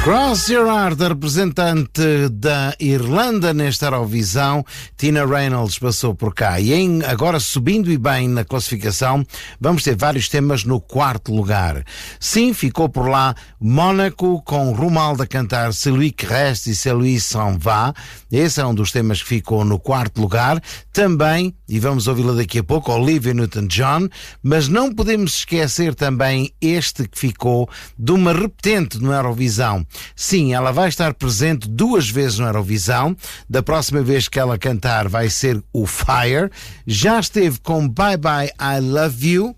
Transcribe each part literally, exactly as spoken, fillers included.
Cross Your Heart, a representante da Irlanda nesta Eurovisão, Tina Reynolds passou por cá. E em, agora subindo e bem na classificação, vamos ter vários temas no quarto lugar. Sim, ficou por lá Mónaco, com Romualdo a cantar Celui que reste e Celui s'en va. Esse é um dos temas que ficou no quarto lugar. Também, e vamos ouvi-la daqui a pouco, Olivia Newton-John, mas não podemos esquecer também este que ficou de uma repetente no Eurovisão. Sim, ela vai estar presente duas vezes no Eurovisão. Da próxima vez que ela cantar vai ser o Fire. Já esteve com Bye Bye I Love You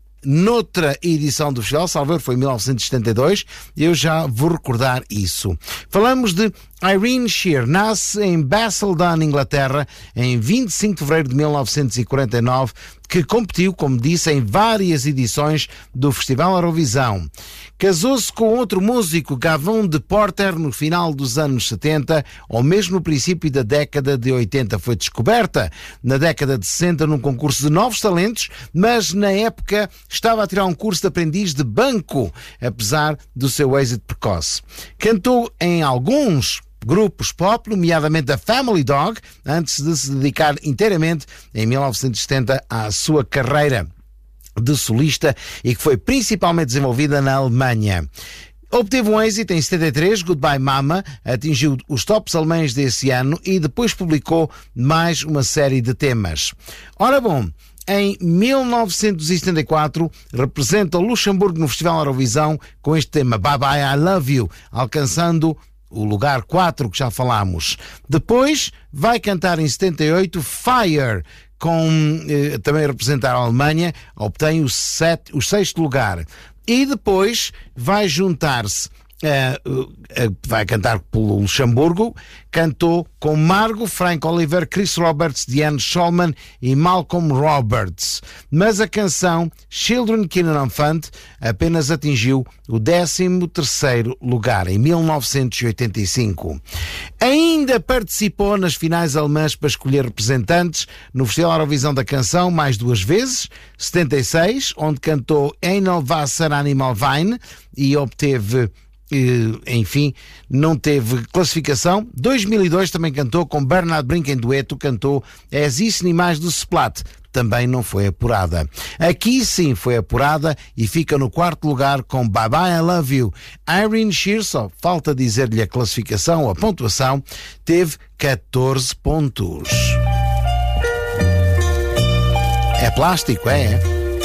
noutra edição do festival, salvo foi em mil novecentos e setenta e dois, eu já vou recordar isso. Falamos de Irene Shear, nasce em Basildon, Inglaterra, em vinte e cinco de fevereiro de mil novecentos e quarenta e nove, que competiu, como disse, em várias edições do Festival Eurovisão. Casou-se com outro músico, Gavin de Porter, no final dos anos setenta, ou mesmo no princípio da década de oitenta. Foi descoberta na década de sessenta num concurso de novos talentos, mas na época estava a tirar um curso de aprendiz de banco, apesar do seu êxito precoce. Cantou em alguns grupos pop, nomeadamente a Family Dog, antes de se dedicar inteiramente, em mil novecentos e setenta, à sua carreira de solista, e que foi principalmente desenvolvida na Alemanha. Obteve um êxito em setenta e três, Goodbye Mama, atingiu os tops alemães desse ano e depois publicou mais uma série de temas. Ora bom, em mil novecentos e setenta e quatro, representa o Luxemburgo no Festival Eurovisão com este tema, Bye Bye I Love You, alcançando o lugar quatro que já falámos. Depois vai cantar em setenta e oito Fire, com eh, também representar a Alemanha, obtém o, sete, o sexto lugar. E depois vai juntar-se, uh, uh, uh, vai cantar pelo Luxemburgo, cantou com Margot, Frank Oliver, Chris Roberts, Diane Shulman e Malcolm Roberts. Mas a canção Children Kingdom Fund apenas atingiu o décimo terceiro lugar, em mil novecentos e oitenta e cinco. Ainda participou nas finais alemãs para escolher representantes no Festival Eurovisão da Canção mais duas vezes, setenta e seis, onde cantou Einmal Wasser Animal Wein e obteve, enfim, não teve classificação. dois mil e dois também cantou com Bernard Brink em dueto, cantou As Isso Nem Mais do Splat, também não foi apurada. Aqui sim foi apurada e fica no quarto lugar com Bye Bye I Love You. Irene Shear, só falta dizer-lhe a classificação, a pontuação, teve catorze pontos. É plástico, é?